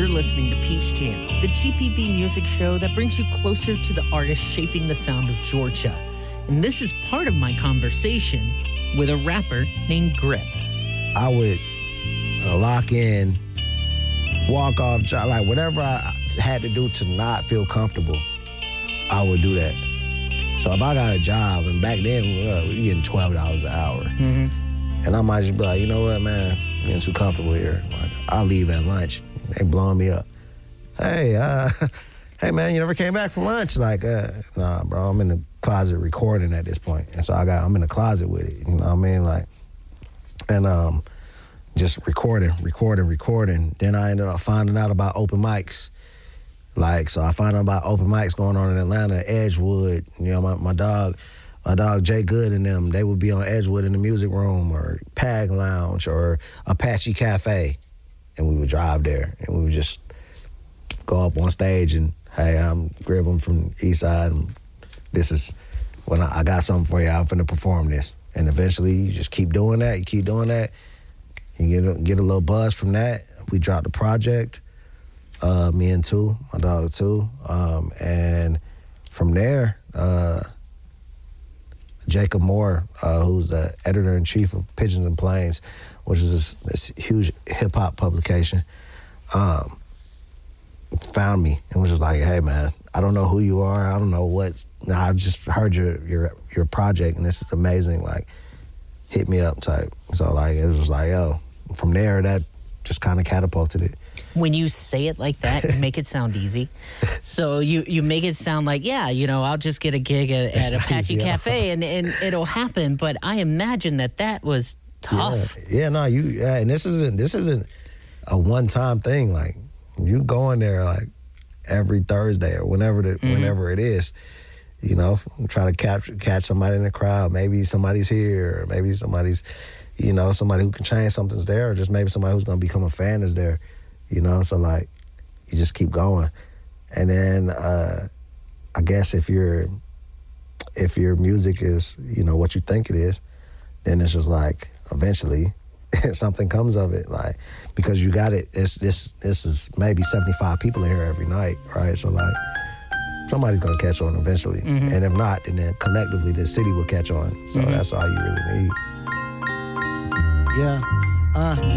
You're listening to Peace Jam, the GPB music show that brings you closer to the artists shaping the sound of Georgia. And this is part of my conversation with a rapper named Grip. I would lock in, walk off, like whatever I had to do to not feel comfortable, I would do that. So if I got a job, and back then we were getting $12 an hour, and I might just be like, you know what, man, I'm getting too comfortable here. Like, I'll leave at lunch. They blowing me up. Hey, hey man, you never came back from lunch? Like, nah, bro, I'm in the closet recording at this point. And so I'm in the closet with it, you know what I mean? Like, and just recording. Then I ended up finding out about open mics. Like, so I found out about open mics going on in Atlanta, Edgewood. You know, my dog Jay Good and them, they would be on Edgewood in the music room or Pag Lounge or Apache Cafe. And we would drive there and we would just go up on stage and, hey, I'm Grip, I'm from East Side. And this is when I got something for you. I'm finna perform this. And eventually you just keep doing that. You keep doing that. You get a little buzz from that. We dropped the project, me and Two, my daughter Two. And from there, Jacob Moore, who's the editor-in-chief of Pigeons and Planes, which is this huge hip-hop publication, found me and was just like, hey, man, I don't know who you are. I don't know what. I just heard your project, and this is amazing. Like, hit me up type. So, like, it was just like, yo. From there, that just kind of catapulted it. When you say it like that, you make it sound easy. So you make it sound like, yeah, you know, I'll just get a gig at Apache Cafe and it'll happen. But I imagine that was tough. And this isn't a one-time thing. Like, you going there like every Thursday or whenever it is. You know, try to catch somebody in the crowd. Maybe somebody's here, or maybe somebody's, you know, somebody who can change something's there, or just maybe somebody who's gonna become a fan is there. You know, so like, you just keep going. And then I guess if your music is, you know, what you think it is, then it's just like eventually something comes of it. Like, because you got it, this is maybe 75 people in here every night, right? So like, somebody's gonna catch on eventually. And if not, then collectively the city will catch on. So that's all you really need. Yeah.